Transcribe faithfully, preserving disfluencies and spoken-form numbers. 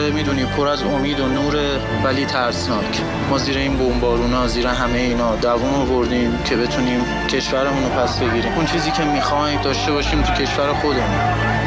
روزای میدونی پر از امید و نور ولی ترسناک. ما زیر این بمبارونا، زیر همه اینا دووم آوردیم که بتونیم کشورمون رو پس بگیریم. اون چیزی که میخوایم داشته باشیم تو کشور خودمون.